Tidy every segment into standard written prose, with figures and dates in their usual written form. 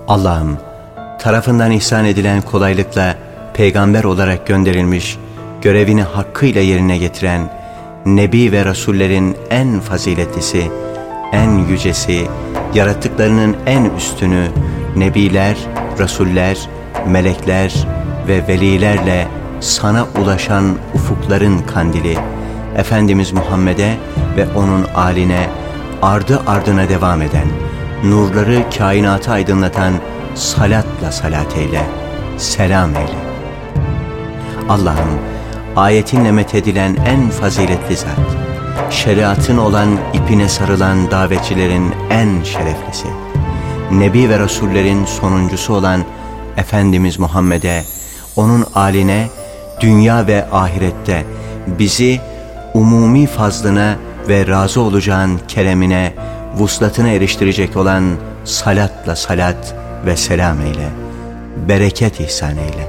Allah'ım, tarafından ihsan edilen kolaylıkla peygamber olarak gönderilmiş, görevini hakkıyla yerine getiren Nebi ve Rasullerin en faziletlisi, en yücesi, yarattıklarının en üstünü, Nebiler, Rasuller, melekler ve velilerle sana ulaşan ufukların kandili, Efendimiz Muhammed'e ve onun âline ardı ardına devam eden, nurları kainatı aydınlatan salatla salat eyle, selam eyle. Allah'ım, ayetinle methedilen en faziletli zat, şeriatın olan ipine sarılan davetçilerin en şereflisi, Nebi ve Rasullerin sonuncusu olan Efendimiz Muhammed'e, onun âline, dünya ve ahirette bizi umumi fazlına ve razı olacağın keremine, vuslatına eriştirecek olan salatla salat ve selam eyle, bereket ihsan eyle.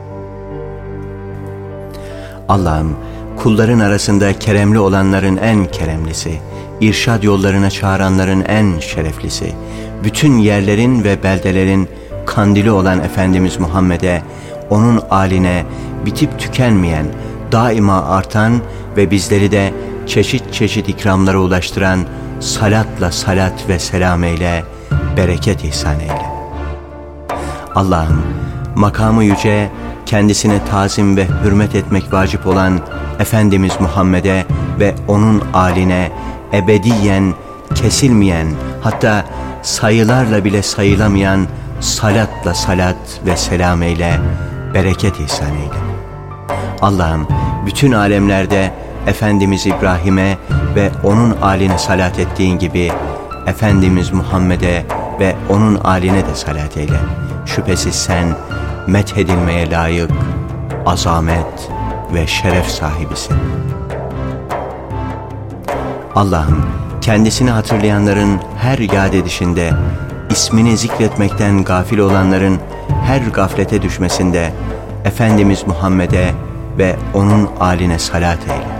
Allah'ım, kulların arasında keremli olanların en keremlisi, irşad yollarına çağıranların en şereflisi, bütün yerlerin ve beldelerin kandili olan Efendimiz Muhammed'e, onun âline bitip tükenmeyen, daima artan ve bizleri de çeşit çeşit ikramlara ulaştıran salatla salat ve selam eyle, bereket ihsan eyle. Allah'ım, makamı yüce, kendisine tazim ve hürmet etmek vacip olan Efendimiz Muhammed'e ve onun âline ebediyen, kesilmeyen, hatta sayılarla bile sayılamayan salatla salat ve selam eyle, bereket ihsan eyle. Allah'ım, bütün alemlerde Efendimiz İbrahim'e ve onun âline salat ettiğin gibi Efendimiz Muhammed'e ve onun âline de salat eyle. Şüphesiz sen methedilmeye layık, azamet ve şeref sahibisin. Allah'ım, kendisini hatırlayanların her yad edişinde, ismini zikretmekten gafil olanların her gaflete düşmesinde Efendimiz Muhammed'e ve onun âline salat eyle.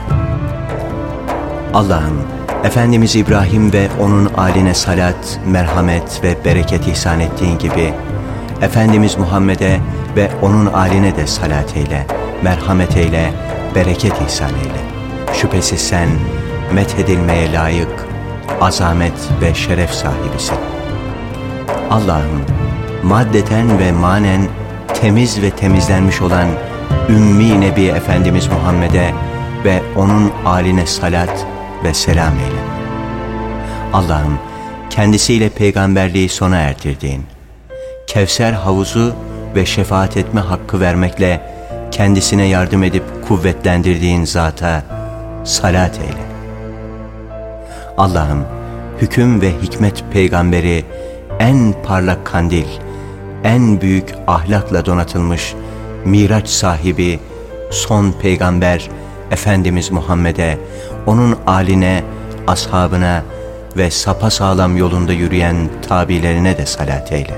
Allah'ım, Efendimiz İbrahim ve onun âline salat, merhamet ve bereket ihsan ettiğin gibi Efendimiz Muhammed'e ve onun âline de salat eyle, merhamet eyle, bereket ihsan eyle. Şüphesiz sen methedilmeye layık, azamet ve şeref sahibisin. Allah'ım, maddeten ve manen temiz ve temizlenmiş olan Ümmi Nebi Efendimiz Muhammed'e ve onun âline salat ve selam eyle. Allah'ım, kendisiyle peygamberliği sona erdirdiğin, Kevser havuzu ve şefaat etme hakkı vermekle kendisine yardım edip kuvvetlendirdiğin zata salat eyle. Allah'ım, hüküm ve hikmet peygamberi, en parlak kandil, en büyük ahlakla donatılmış Miraç sahibi, son peygamber Efendimiz Muhammed'e, onun âline, ashabına ve sapasağlam yolunda yürüyen tabilerine de salat eyle.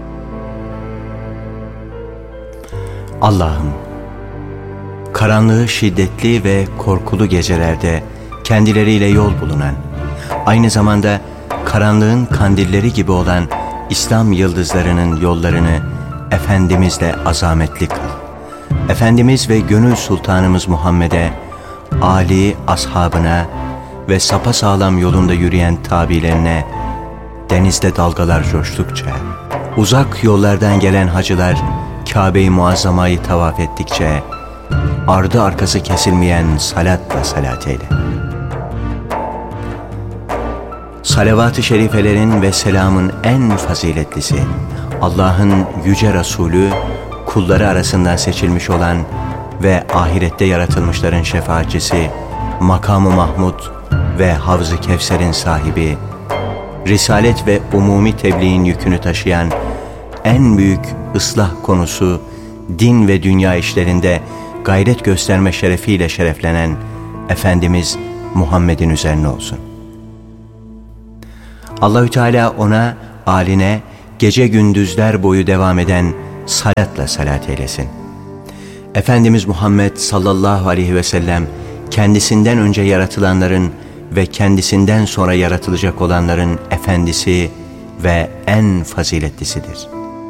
Allah'ım, karanlığı şiddetli ve korkulu gecelerde kendileriyle yol bulunan, aynı zamanda karanlığın kandilleri gibi olan İslam yıldızlarının yollarını Efendimizle azametli kıl. Efendimiz ve gönül sultanımız Muhammed'e, âli ashabına ve sapasağlam yolunda yürüyen tabilerine, denizde dalgalar coştukça, uzak yollardan gelen hacılar Kabe-i Muazzama'yı tavaf ettikçe, ardı arkası kesilmeyen salatla salat eyle. Salavat-ı şerifelerin ve selamın en faziletlisi, Allah'ın yüce Resulü, kulları arasından seçilmiş olan ve ahirette yaratılmışların şefaatçisi, Makam-ı Mahmud ve Havz-ı Kevser'in sahibi, risalet ve umumi tebliğin yükünü taşıyan, en büyük ıslah konusu, din ve dünya işlerinde gayret gösterme şerefiyle şereflenen Efendimiz Muhammed'in üzerine olsun. Allahü Teala ona, âline, gece gündüzler boyu devam eden salatla salat eylesin. Efendimiz Muhammed sallallahu aleyhi ve sellem, kendisinden önce yaratılanların ve kendisinden sonra yaratılacak olanların efendisi, ve en faziletlisidir.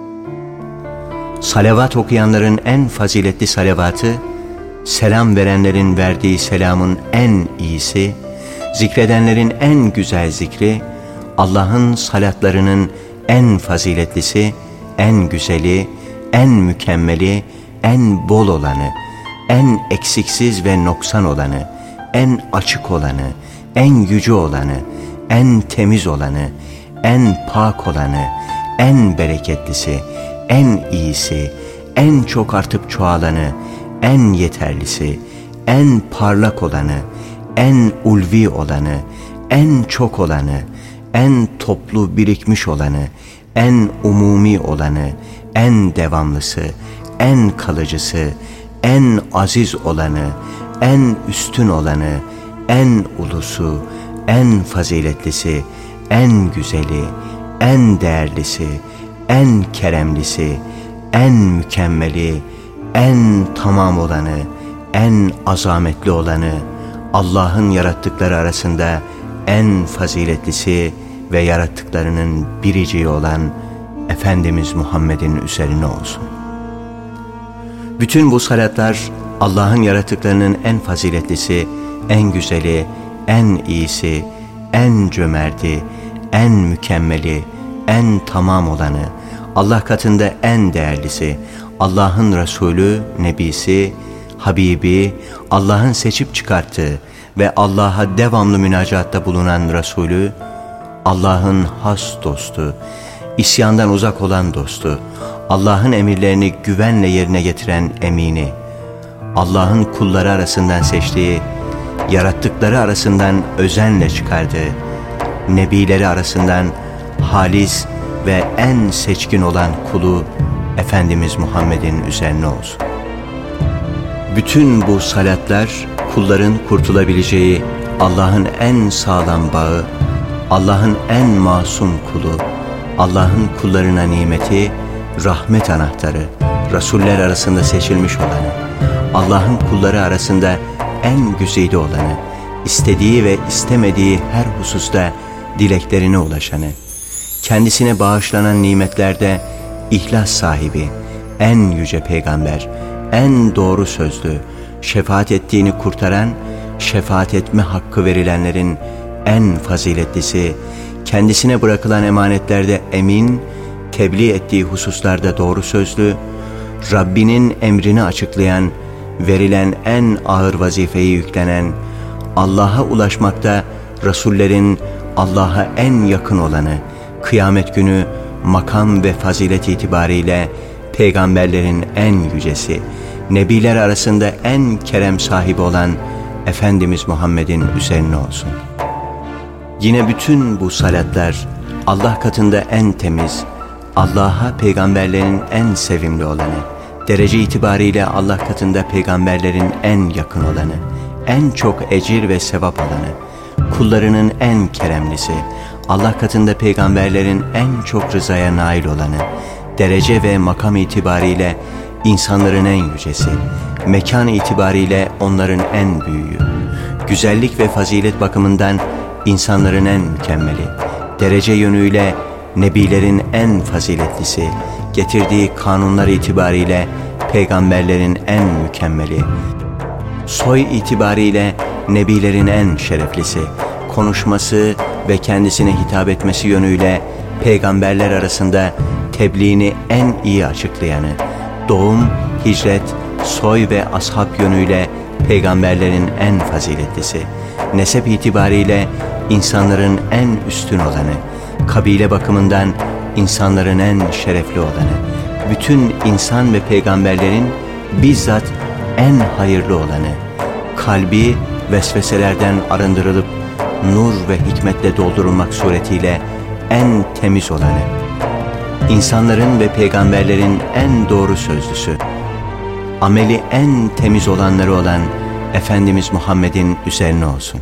Salavat okuyanların en faziletli salavatı, selam verenlerin verdiği selamın en iyisi, zikredenlerin en güzel zikri, Allah'ın salatlarının en faziletlisi, en güzeli, en mükemmeli, en bol olanı, en eksiksiz ve noksan olanı, en açık olanı, en yüce olanı, en temiz olanı, en pak olanı, en bereketlisi, en iyisi, en çok artıp çoğalanı, en yeterlisi, en parlak olanı, en ulvi olanı, en çok olanı, en toplu birikmiş olanı, en umumi olanı, en devamlısı, en kalıcısı, en aziz olanı, en üstün olanı, en ulusu, en faziletlisi, en güzeli, en değerlisi, en keremlisi, en mükemmeli, en tamam olanı, en azametli olanı, Allah'ın yarattıkları arasında en faziletlisi ve yarattıklarının biriciği olan Efendimiz Muhammed'in üzerine olsun. Bütün bu salatlar Allah'ın yarattıklarının en faziletlisi, en güzeli, en iyisi, en cömerti, en mükemmeli, en tamam olanı, Allah katında en değerlisi, Allah'ın Resulü, Nebisi, Habibi, Allah'ın seçip çıkarttığı ve Allah'a devamlı münacatta bulunan Resulü, Allah'ın has dostu, isyandan uzak olan dostu, Allah'ın emirlerini güvenle yerine getiren emini, Allah'ın kulları arasından seçtiği, yarattıkları arasından özenle çıkardığı, nebileri arasından halis ve en seçkin olan kulu Efendimiz Muhammed'in üzerine olsun. Bütün bu salatlar kulların kurtulabileceği Allah'ın en sağlam bağı, Allah'ın en masum kulu, Allah'ın kullarına nimeti, rahmet anahtarı, Resuller arasında seçilmiş olanı, Allah'ın kulları arasında en güzide olanı, istediği ve istemediği her hususta dileklerine ulaşanı, kendisine bağışlanan nimetlerde ihlas sahibi, en yüce peygamber, en doğru sözlü, şefaat ettiğini kurtaran, şefaat etme hakkı verilenlerin en faziletlisi, kendisine bırakılan emanetlerde emin, tebliğ ettiği hususlarda doğru sözlü, Rabbinin emrini açıklayan, verilen en ağır vazifeyi yüklenen, Allah'a ulaşmakta Resullerin Allah'a en yakın olanı, kıyamet günü makam ve fazilet itibariyle peygamberlerin en yücesi, nebiler arasında en kerem sahibi olan Efendimiz Muhammed'in üzerine olsun. Yine bütün bu salatlar Allah katında en temiz, Allah'a peygamberlerin en sevimli olanı, derece itibariyle Allah katında peygamberlerin en yakın olanı, en çok ecir ve sevap alanı, kullarının en keremlisi, Allah katında peygamberlerin en çok rızaya nail olanı, derece ve makam itibariyle insanların en yücesi, mekan itibariyle onların en büyüğü, güzellik ve fazilet bakımından insanların en mükemmeli, derece yönüyle nebilerin en faziletlisi, getirdiği kanunlar itibariyle peygamberlerin en mükemmeli, soy itibariyle nebilerin en şereflisi, konuşması ve kendisine hitap etmesi yönüyle peygamberler arasında tebliğini en iyi açıklayanı, doğum, hicret, soy ve ashab yönüyle peygamberlerin en faziletlisi, nesep itibariyle insanların en üstün olanı, kabile bakımından insanların en şerefli olanı, bütün insan ve peygamberlerin bizzat en hayırlı olanı, kalbi vesveselerden arındırılıp nur ve hikmetle doldurulmak suretiyle en temiz olanı, insanların ve peygamberlerin en doğru sözlüsü, ameli en temiz olanları olan Efendimiz Muhammed'in üzerine olsun.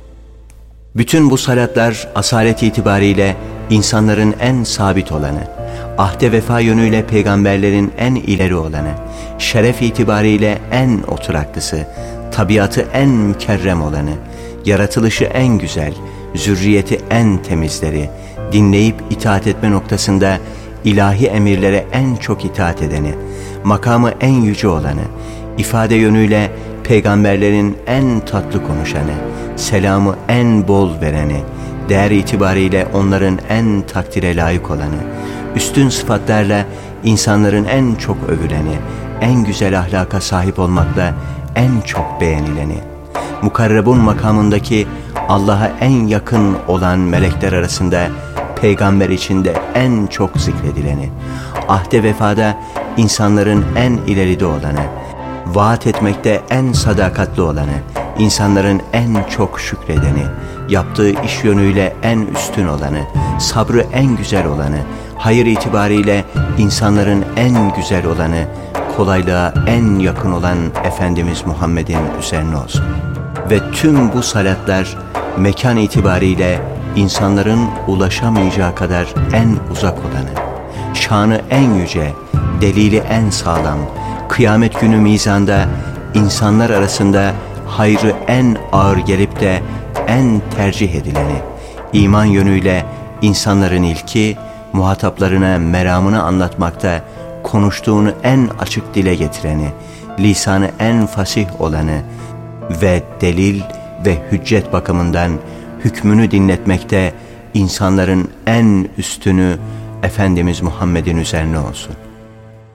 Bütün bu salatlar asalet itibariyle insanların en sabit olanı, ahde vefa yönüyle peygamberlerin en ileri olanı, şeref itibariyle en oturaklısı, tabiatı en mükerrem olanı, yaratılışı en güzel, zürriyeti en temizleri, dinleyip itaat etme noktasında ilahi emirlere en çok itaat edeni, makamı en yüce olanı, ifade yönüyle peygamberlerin en tatlı konuşanı, selamı en bol vereni, değer itibariyle onların en takdire layık olanı, üstün sıfatlarla insanların en çok övüleni, en güzel ahlaka sahip olmakla en çok beğenileni, mukarrabun makamındaki Allah'a en yakın olan melekler arasında peygamber içinde en çok zikredileni, ahde vefada insanların en ileride olanı, vaat etmekte en sadakatli olanı, insanların en çok şükredeni, yaptığı iş yönüyle en üstün olanı, sabrı en güzel olanı, hayır itibariyle insanların en güzel olanı, kolaylığa en yakın olan Efendimiz Muhammed'in üzerine olsun. Ve tüm bu salatlar mekan itibariyle insanların ulaşamayacağı kadar en uzak olanı, şanı en yüce, delili en sağlam, kıyamet günü mizanda insanlar arasında hayrı en ağır gelip de en tercih edileni, iman yönüyle insanların ilki, muhataplarına meramını anlatmakta konuştuğunu en açık dile getireni, lisanı en fasih olanı ve delil ve hüccet bakımından hükmünü dinletmekte insanların en üstünü Efendimiz Muhammed'in üzerine olsun.